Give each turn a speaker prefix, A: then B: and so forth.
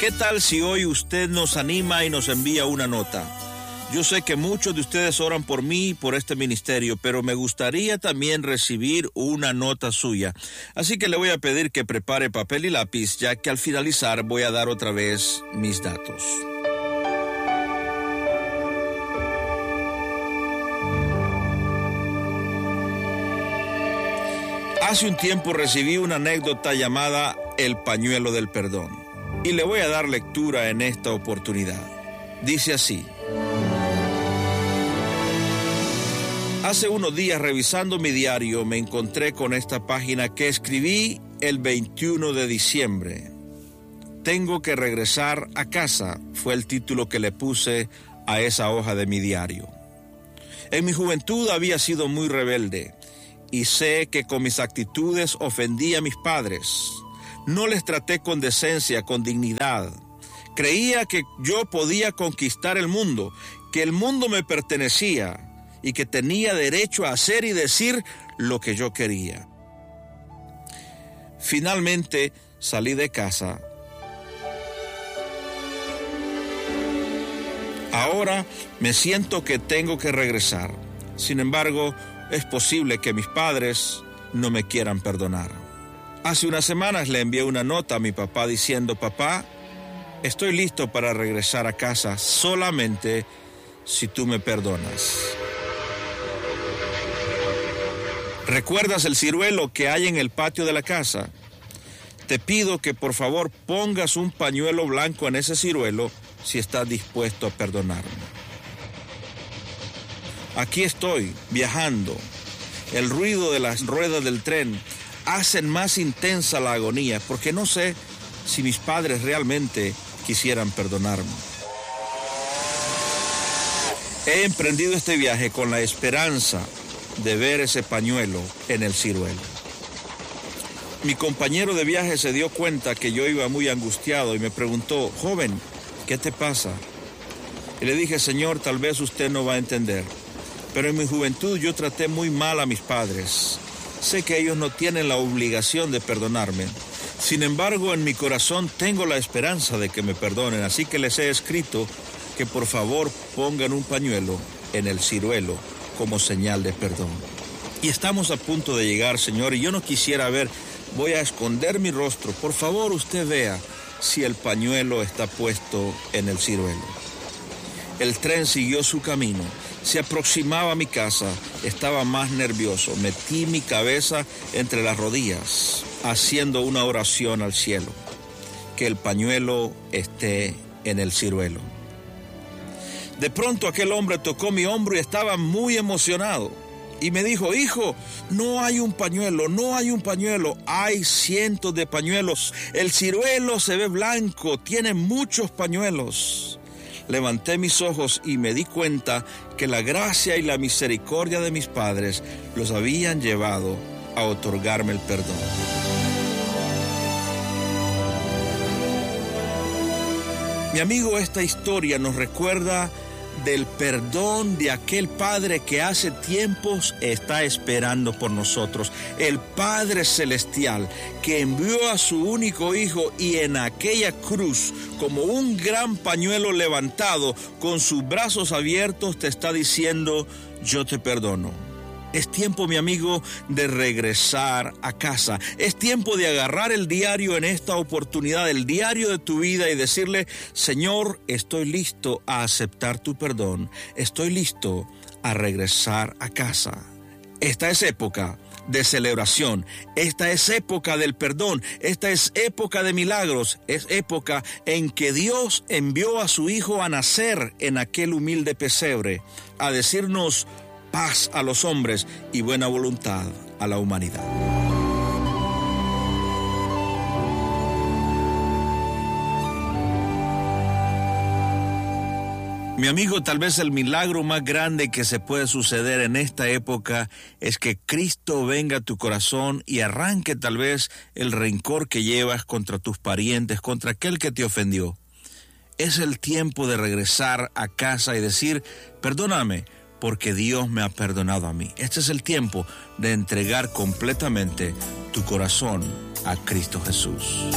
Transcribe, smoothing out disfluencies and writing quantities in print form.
A: ¿Qué tal si hoy usted nos anima y nos envía una nota? Yo sé que muchos de ustedes oran por mí y por este ministerio, pero me gustaría también recibir una nota suya. Así que le voy a pedir que prepare papel y lápiz, ya que al finalizar voy a dar otra vez mis datos. Hace un tiempo recibí una anécdota llamada El pañuelo del perdón, y le voy a dar lectura en esta oportunidad. Dice así: hace unos días, revisando mi diario, me encontré con esta página que escribí el 21 de diciembre. Tengo que regresar a casa, fue el título que le puse a esa hoja de mi diario. En mi juventud había sido muy rebelde y sé que con mis actitudes ofendí a mis padres. No les traté con decencia, con dignidad. Creía que yo podía conquistar el mundo, que el mundo me pertenecía y que tenía derecho a hacer y decir lo que yo quería. Finalmente salí de casa. Ahora me siento que tengo que regresar. Sin embargo, es posible que mis padres no me quieran perdonar. Hace unas semanas le envié una nota a mi papá diciendo: papá, estoy listo para regresar a casa solamente si tú me perdonas. ¿Recuerdas el ciruelo que hay en el patio de la casa? Te pido que por favor pongas un pañuelo blanco en ese ciruelo si estás dispuesto a perdonarme. Aquí estoy, viajando. El ruido de las ruedas del tren hacen más intensa la agonía, porque no sé si mis padres realmente quisieran perdonarme. He emprendido este viaje con la esperanza de ver ese pañuelo en el ciruelo. Mi compañero de viaje se dio cuenta que yo iba muy angustiado y me preguntó: joven, ¿qué te pasa? Y le dije: señor, tal vez usted no va a entender, pero en mi juventud yo traté muy mal a mis padres. Sé que ellos no tienen la obligación de perdonarme. Sin embargo, en mi corazón tengo la esperanza de que me perdonen, así que les he escrito que por favor pongan un pañuelo en el ciruelo como señal de perdón. Y estamos a punto de llegar, señor, y yo no quisiera ver. Voy a esconder mi rostro. Por favor, usted vea si el pañuelo está puesto en el ciruelo. El tren siguió su camino. Se aproximaba a mi casa. Estaba más nervioso. Metí mi cabeza entre las rodillas, haciendo una oración al cielo: que el pañuelo esté en el ciruelo. De pronto aquel hombre tocó mi hombro y estaba muy emocionado. Y me dijo: hijo, no hay un pañuelo, no hay un pañuelo, hay cientos de pañuelos. El ciruelo se ve blanco, tiene muchos pañuelos. Levanté mis ojos y me di cuenta que la gracia y la misericordia de mis padres los habían llevado a otorgarme el perdón. Mi amigo, esta historia nos recuerda del perdón de aquel Padre que hace tiempos está esperando por nosotros. El Padre Celestial que envió a su único Hijo y en aquella cruz, como un gran pañuelo levantado, con sus brazos abiertos, te está diciendo: yo te perdono. Es tiempo, mi amigo, de regresar a casa. Es tiempo de agarrar el diario en esta oportunidad, el diario de tu vida, y decirle: Señor, estoy listo a aceptar tu perdón. Estoy listo a regresar a casa. Esta es época de celebración. Esta es época del perdón. Esta es época de milagros. Es época en que Dios envió a su Hijo a nacer en aquel humilde pesebre, a decirnos paz a los hombres y buena voluntad a la humanidad. Mi amigo, tal vez el milagro más grande que se puede suceder en esta época es que Cristo venga a tu corazón y arranque tal vez el rencor que llevas contra tus parientes, contra aquel que te ofendió. Es el tiempo de regresar a casa y decir: perdóname, porque Dios me ha perdonado a mí. Este es el tiempo de entregar completamente tu corazón a Cristo Jesús.